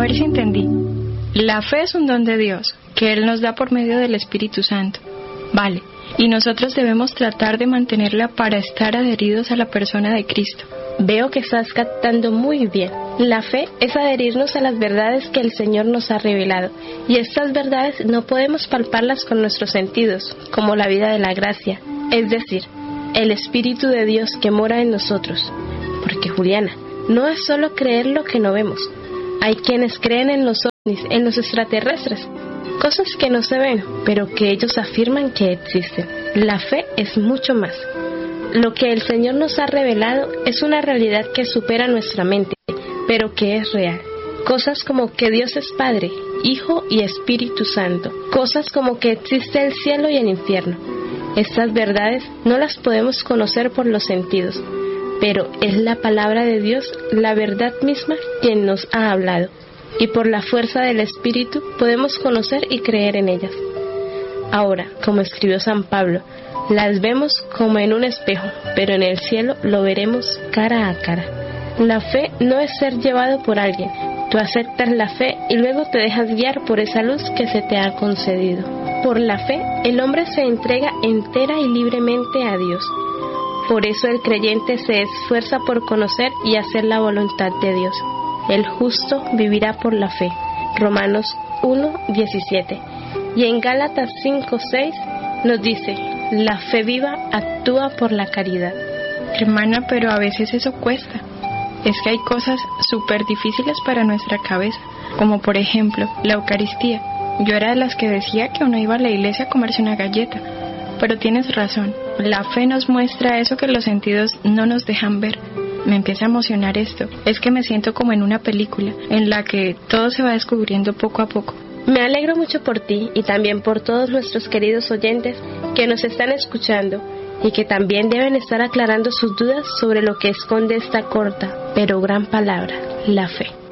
ver si entendí. La fe es un don de Dios, que Él nos da por medio del Espíritu Santo. Vale, y nosotros debemos tratar de mantenerla para estar adheridos a la persona de Cristo. Veo que estás captando muy bien. La fe es adherirnos a las verdades que el Señor nos ha revelado, y estas verdades no podemos palparlas con nuestros sentidos, como la vida de la gracia, es decir, el Espíritu de Dios que mora en nosotros. Porque, Juliana, no es solo creer lo que no vemos. Hay quienes creen en los ovnis, en los extraterrestres, cosas que no se ven, pero que ellos afirman que existen. La fe es mucho más. Lo que el Señor nos ha revelado es una realidad que supera nuestra mente, pero que es real. Cosas como que Dios es Padre, Hijo y Espíritu Santo. Cosas como que existe el cielo y el infierno. Estas verdades no las podemos conocer por los sentidos, pero es la palabra de Dios, la verdad misma, quien nos ha hablado. Y por la fuerza del Espíritu podemos conocer y creer en ellas. Ahora, como escribió San Pablo, las vemos como en un espejo, pero en el cielo lo veremos cara a cara. La fe no es ser llevado por alguien. Tú aceptas la fe y luego te dejas guiar por esa luz que se te ha concedido. Por la fe, el hombre se entrega entera y libremente a Dios. Por eso el creyente se esfuerza por conocer y hacer la voluntad de Dios. El justo vivirá por la fe. Romanos 1:17. Y en Gálatas 5:6 nos dice: la fe viva actúa por la caridad. Hermana, pero a veces eso cuesta. Es que hay cosas súper difíciles para nuestra cabeza, como por ejemplo la Eucaristía. Yo era de las que decía que uno iba a la iglesia a comerse una galleta, pero tienes razón, la fe nos muestra eso que los sentidos no nos dejan ver. Me empieza a emocionar esto, es que me siento como en una película, en la que todo se va descubriendo poco a poco. Me alegro mucho por ti y también por todos nuestros queridos oyentes que nos están escuchando y que también deben estar aclarando sus dudas sobre lo que esconde esta corta pero gran palabra, la fe.